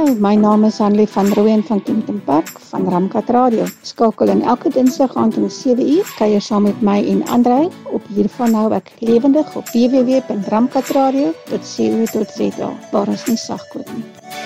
my naam is Hanlie van Rooyen van Kempton Park van Ramkat Radio. Skakel in elke dinsdag aand om 7 uur, kuier saam met my en Andrei. Op hiervan hou ek lewendig op www.ramkatradio.co.za, waar ons nie sagkoop nie.